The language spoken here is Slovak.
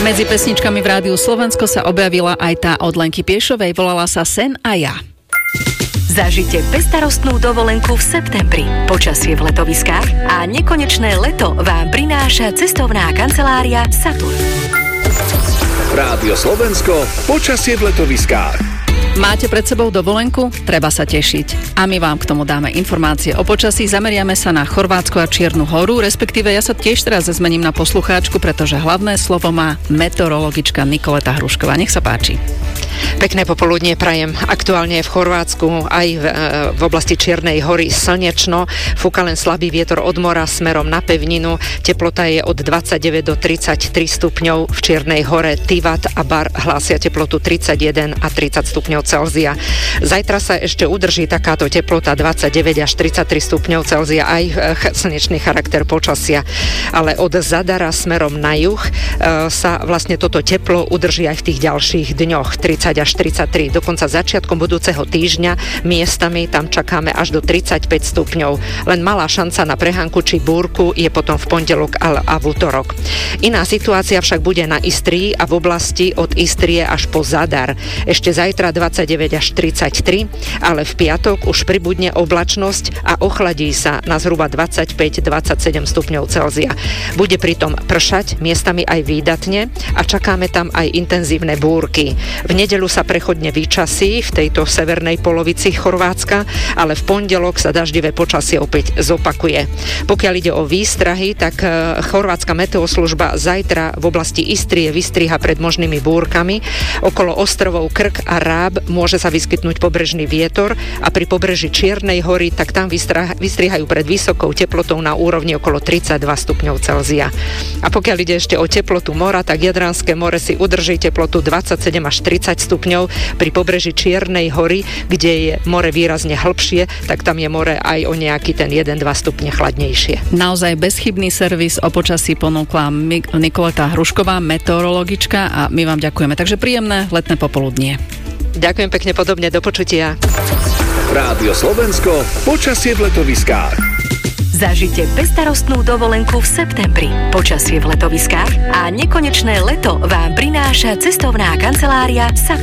Medzi pesničkami v Rádiu Slovensko sa objavila aj tá od Lenky Piešovej, volala sa Sen a ja. Zažite bezstarostnú dovolenku v septembri, počasie v letoviskách a nekonečné leto vám prináša cestovná kancelária Saturn. Rádio Slovensko, počasie v letoviskách. Máte pred sebou dovolenku? Treba sa tešiť. A my vám k tomu dáme informácie o počasí. Zameriame sa na Chorvátsko a Čiernu Horu, respektíve ja sa tiež teraz zmením na poslucháčku, pretože hlavné slovo má meteorologička Nikoleta Hrušková. Nech sa páči. Pekné popoludnie prajem. Aktuálne v Chorvátsku aj v oblasti Čiernej Hory slnečno. Fúka len slabý vietor od mora smerom na pevninu. Teplota je od 29 do 33 stupňov. V Čiernej Hore Tivat a Bar hlásia teplotu 31 a 30 stupňov Celzia. Zajtra sa ešte udrží takáto teplota 29 až 33 stupňov Celzia, aj slnečný charakter počasia. Ale od Zadara smerom na juh sa vlastne toto teplo udrží aj v tých ďalších dňoch 30 až 33. Dokonca začiatkom budúceho týždňa miestami tam čakáme až do 35 stupňov. Len malá šanca na prehánku či búrku je potom v pondelok a v utorok. Iná situácia však bude na Istrii a v oblasti od Istrie až po Zadar. Ešte zajtra 29 až 33, ale v piatok už pribudne oblačnosť a ochladí sa na zhruba 25-27 stupňov Celzia. Bude pritom pršať, miestami aj výdatne a čakáme tam aj intenzívne búrky. V nedeľu sa prechodne vyčasí v tejto severnej polovici Chorvátska, ale v pondelok sa daždivé počasie opäť zopakuje. Pokiaľ ide o výstrahy, tak chorvátska meteoslužba zajtra v oblasti Istrie vystriha pred možnými búrkami. Okolo ostrovov Krk a Ráb môže sa vyskytnúť pobrežný vietor a pri pobreží Čiernej Hory tak tam vystrihajú pred vysokou teplotou na úrovni okolo 32 stupňov Celzia. A pokiaľ ide ešte o teplotu mora, tak Jadranské more si udrží teplotu 27 až 30 stupňov. Pri pobreží Čiernej Hory, kde je more výrazne hlbšie, tak tam je more aj o nejaký ten 1-2 stupne chladnejšie. Naozaj bezchybný servis o počasí ponúkla Nikoleta Hrušková, meteorologička, a my vám ďakujeme. Takže príjemné letné popoludnie. Ďakujem pekne, podobne, do počutia. Rádio Slovensko, počasie v letoviskách. Zažite bezstarostnú dovolenku v septembri, počasie v letoviskách a nekonečné leto vám prináša cestovná kancelária Saturn.